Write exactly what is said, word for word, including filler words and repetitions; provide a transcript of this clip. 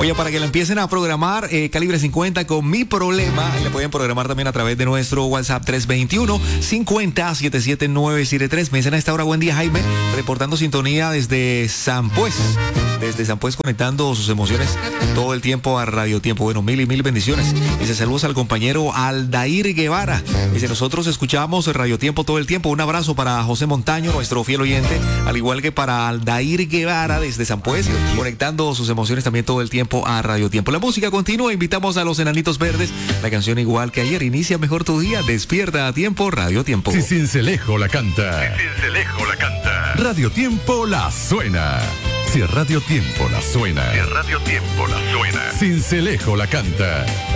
Oye, para que la empiecen a programar, eh, Calibre cincuenta con Mi Problema, y la pueden programar también a través de nuestro WhatsApp tres dos uno, cincuenta, setenta y siete, nueve siete tres. Me dicen a esta hora, buen día, Jaime, reportando sintonía desde San Pues. Desde San Pues conectando sus emociones todo el tiempo a Radio Tiempo. Bueno, mil y mil bendiciones. Dice saludos al compañero Aldair Guevara. Dice nosotros escuchamos Radio Tiempo todo el tiempo. Un abrazo para José Montaño, nuestro fiel oyente, al igual que para Aldair Guevara desde San Pues, conectando sus emociones también todo el tiempo a Radio Tiempo. La música continúa, invitamos a los Enanitos Verdes. La canción igual que ayer, inicia mejor tu día, despierta a tiempo, Radio Tiempo. Si Cincelejo la canta. Si Cincelejo la canta. Radio Tiempo la suena. Si Radio Tiempo la suena. Si Radio Tiempo la suena. Cincelejo la canta.